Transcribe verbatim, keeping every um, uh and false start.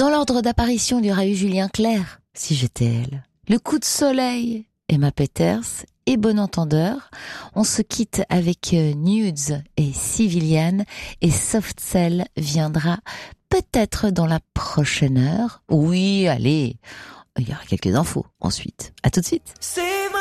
Dans l'ordre d'apparition, il y aura eu Julien Clerc, Si j'étais elle. Le coup de soleil, Emma Peters. Et bon entendeur, on se quitte avec Nudes et Civilian, et Soft Cell viendra peut-être dans la prochaine heure. Oui, allez, il y aura quelques infos ensuite. À tout de suite.